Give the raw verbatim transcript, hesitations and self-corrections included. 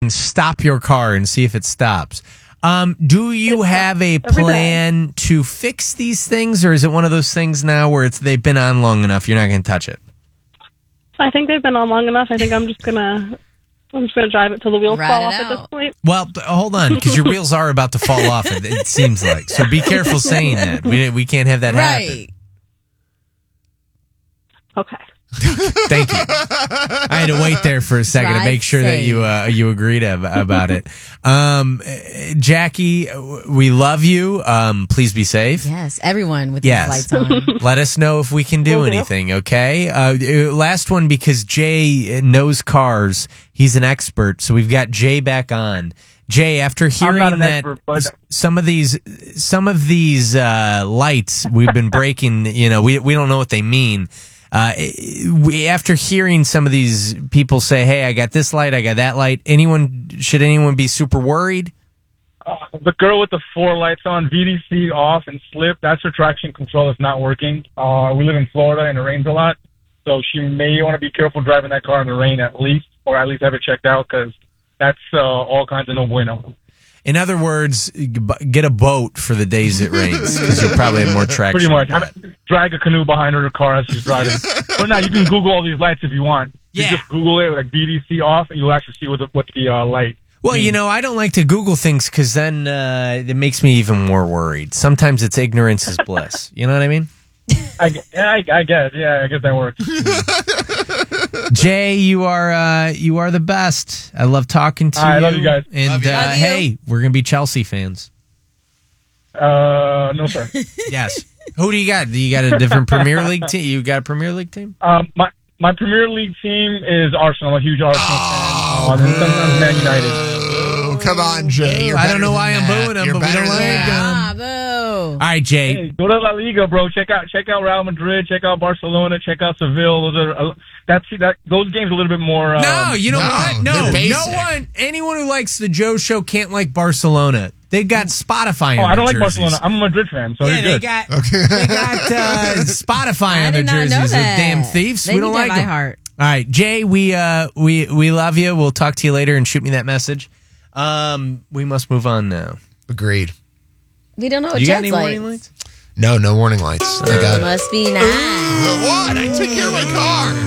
and stop your car and see if it stops. Um, do you have a plan to fix these things, or is it one of those things now where it's they've been on long enough, you're not going to touch it? I think they've been on long enough. I think I'm just gonna, I'm just gonna drive it till the wheels Ride fall it off at out. this point. Well, th- hold on, because your wheels are about to fall off. It, it seems like. So be careful saying that. We we can't have that happen. Right. Okay. Thank you. I had to wait there for a second to Drive make sure that safe. you uh, you agreed ab- about it. Um, uh, Jackie, we love you. Um, please be safe. Yes, everyone with Yes. these lights on. Let us know if we can do Will do. anything, okay? Uh, uh, last one, because Jay knows cars. He's an expert, so we've got Jay back on. Jay, after not hearing an that expert, but- s- some of these some of these uh, lights we've been breaking, you know, we we don't know what they mean. Uh, we after hearing some of these people say, "Hey, I got this light, I got that light." Anyone should anyone be super worried? Uh, the girl with the four lights on, V D C off and slip, that's her traction control that's not working. Uh, we live in Florida and it rains a lot, so she may want to be careful driving that car in the rain at least, or at least have it checked out, because that's uh, all kinds of no bueno. In other words, g- get a boat for the days it rains, because you'll probably have more traction. Pretty much. I mean, drag a canoe behind her car as she's driving. But now you can Google all these lights if you want. You Yeah. just Google it, like V D C off, and you'll actually see what the, what the uh, light. Well, you know, I don't like to Google things because then uh, it makes me even more worried. Sometimes it's ignorance is bliss. You know what I mean? I, gu- yeah, I, I guess. Yeah, I guess that works. Jay, you are uh, you are the best. I love talking to I you. love you guys. And Love you. uh, Love you. hey, we're gonna be Chelsea fans. Uh, no, sir. Yes. Who do you got? Do you got a different Premier League team? You got a Premier League team? Um, my my Premier League team is Arsenal. I'm a huge Arsenal Oh, fan. Uh, and sometimes Man United. Oh, come on, Jay. You're I don't better know than why I'm that. booing 'em, You're but we better don't than like that. 'em. Ah, boo. All right, Jay. Hey, go to La Liga, bro. Check out check out Real Madrid. Check out Barcelona. Check out Seville. Those are uh, that's that those games are a little bit more. Um, No, you know no, what? No, they're no basic. one. Anyone who likes the Joe Show can't like Barcelona. They got Spotify. Oh, on I don't their like jerseys. Barcelona. I'm a Madrid fan, so Yeah, they're they good. got Okay. they got uh, Spotify I on their did not know jerseys. They're that. damn thieves. They we don't need like that by them. heart. All right, Jay, we uh we we love you. We'll talk to you later and shoot me that message. Um, we must move on now. Agreed. We don't know what You got Jed's any like. warning lights? No, no warning lights. I got Must be nice. What? I take care of my car.